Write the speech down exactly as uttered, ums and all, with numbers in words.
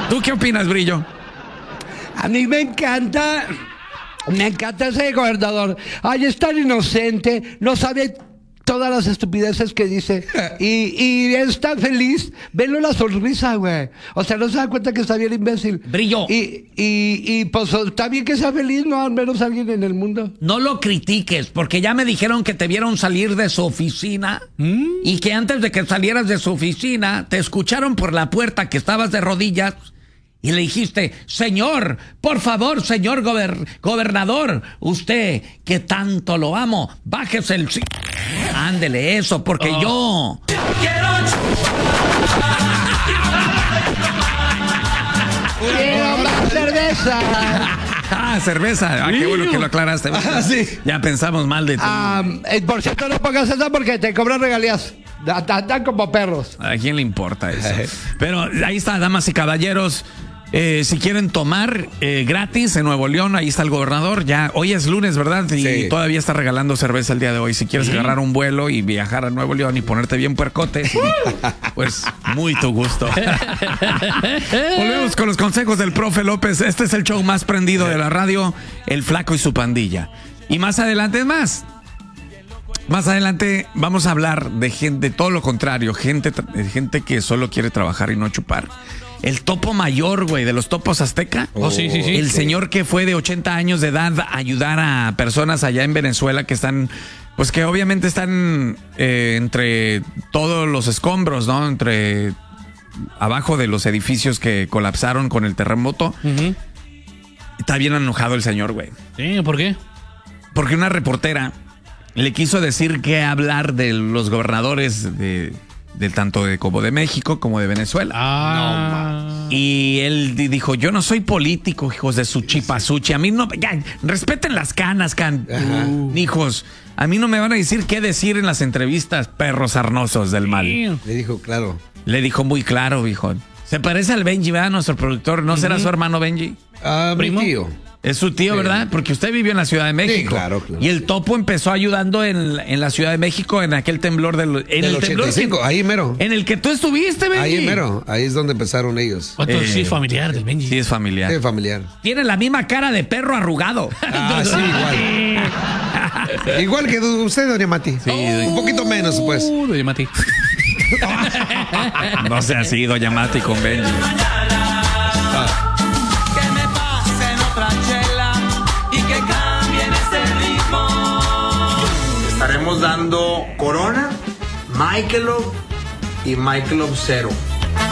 ¿Tú qué opinas, Brillo? A mí me encanta, me encanta ese gobernador. Ay, es tan inocente, no sabe todas las estupideces que dice. Y, y está feliz. Velo la sonrisa, güey. O sea, no se da cuenta que está bien imbécil. Brillo. Y, y, y pues está bien que sea feliz, no al menos alguien en el mundo. No lo critiques, porque ya me dijeron que te vieron salir de su oficina ¿Mm? y que antes de que salieras de su oficina te escucharon por la puerta que estabas de rodillas y le dijiste, señor, por favor, señor gober gobernador, usted que tanto lo amo, bájese el... Ándele eso, porque oh. yo... ¡Quiero... ¡Quiero más cerveza! Ah, cerveza. Ah, qué bueno que lo aclaraste. Ah, sí. Ya pensamos mal de ti. Um, eh, por cierto, no pongas esa porque te cobran regalías. Están como perros. ¿A quién le importa eso? Pero ahí está, damas y caballeros. Eh, si quieren tomar eh, gratis en Nuevo León, ahí está el gobernador. Ya hoy es lunes, ¿verdad? Y sí. todavía está regalando cerveza el día de hoy. Si quieres ¿Sí? agarrar un vuelo y viajar a Nuevo León y ponerte bien puercote, pues muy tu gusto. Volvemos con los consejos del profe López. Este es el show más prendido de la radio, El Flaco y su pandilla. Y más adelante es más. Más adelante vamos a hablar de gente, de todo lo contrario, gente, gente que solo quiere trabajar y no chupar. El topo mayor, güey, de los topos azteca. Oh, sí, sí, sí. El sí. señor que fue de ochenta años de edad a ayudar a personas allá en Venezuela que están, pues que obviamente están eh, entre todos los escombros, ¿no? Entre abajo de los edificios que colapsaron con el terremoto. Uh-huh. Está bien enojado el señor, güey. Sí, ¿por qué? Porque una reportera le quiso decir qué hablar de los gobernadores de... de tanto de como de México como de Venezuela. Ah. No, y él dijo, yo no soy político, hijos de su chipasuchi. A mí no, ya, respeten las canas, can, uh. hijos. A mí no me van a decir qué decir en las entrevistas, perros sarnosos del mal. Le dijo claro. Le dijo muy claro, hijo. Se parece al Benji, ¿verdad? Nuestro productor. ¿No uh-huh. será su hermano Benji? Ah, uh, mi tío. Es su tío, sí. ¿verdad? Porque usted vivió en la Ciudad de México. Sí, claro, claro. Y el topo empezó ayudando en, en la Ciudad de México en aquel temblor del, en del el ochenta y cinco, temblor, ahí mero. En el que tú estuviste, Benji. Ahí mero, ahí es donde empezaron ellos. Entonces eh, sí es familiar del Benji. Sí es familiar. Sí, familiar. Tiene la misma cara de perro arrugado. Ah, sí, igual. Igual que usted, doña Mati. Sí, oh, un poquito menos, pues. Uh, doña Mati. No sea así, doña Mati con Benji. Ah. Estaremos dando Corona, Michelob y Michelob Cero.